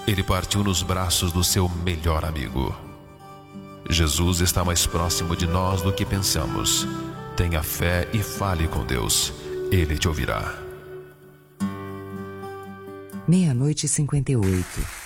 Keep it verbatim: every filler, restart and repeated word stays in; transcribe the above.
Ele partiu nos braços do seu melhor amigo. Jesus está mais próximo de nós do que pensamos. Tenha fé e fale com Deus. Ele te ouvirá. Meia-noite e cinquenta e oito.